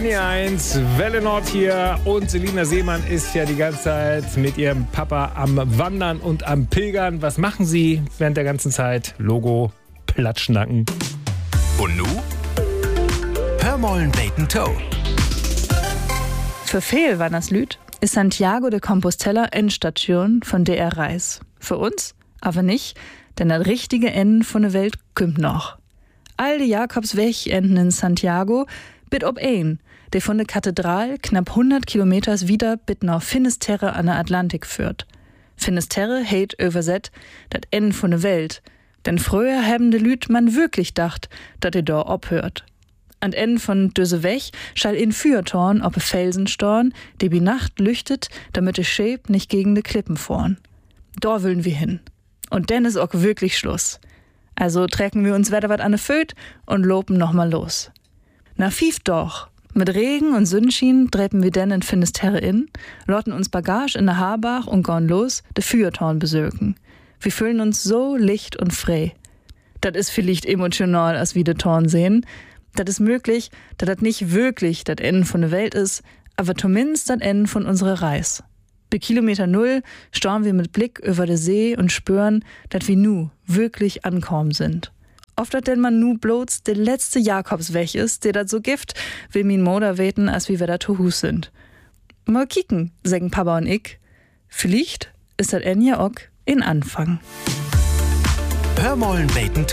Antenne 1, Welle Nord hier und Selina Seemann ist ja die ganze Zeit mit ihrem Papa am Wandern und am Pilgern. Was machen sie während der ganzen Zeit? Logo, Platschnacken. Und nu? Hör mollen beten Toe. Für viel Wanderslüd ist Santiago de Compostela Endstation von DR Reis. Für uns aber nicht, denn das richtige Ende von der Welt kommt noch. All die Jakobsweg enden in Santiago, bit ob ein, der von der Kathedral knapp 100 Kilometers wieder bit nach Finisterre an der Atlantik führt. Finisterre heit überset dat Ende von der Welt, denn früher haben de Lüd man wirklich dacht, dat da obhört. An Ende von düse Weg schall in Fürtorn ob Felsenstorn, der bi Nacht lüchtet, damit de Schäb nicht gegen de Klippen fahren. Da wollen wir hin. Und dann ist auch wirklich Schluss. Also trecken wir uns wieder wat an de Föt und lopen nochmal los. Na fief doch. Mit Regen und Sonnenschein treppen wir dann in Finisterre in, lotten uns Bagage in der Haarbach und gehen los, de Fürtorn besöken. Wir fühlen uns so licht und frei. Das ist vielleicht emotional, als wir de Torn sehen. Das ist möglich, dass das nicht wirklich das Ende von der Welt ist, aber zumindest das Ende von unserer Reise. Bei Kilometer 0 staunen wir mit Blick über den See und spüren, dass wir nu wirklich ankommen sind. Oft hat denn man nu bloß der letzte Jakobsweg ist, der das so gift, will min Moder weten, als wir da zu Hus sind. Mal kicken, sagen Papa und ich. Vielleicht ist das Ende ja auch in Anfang. Hör mollen beten Toe.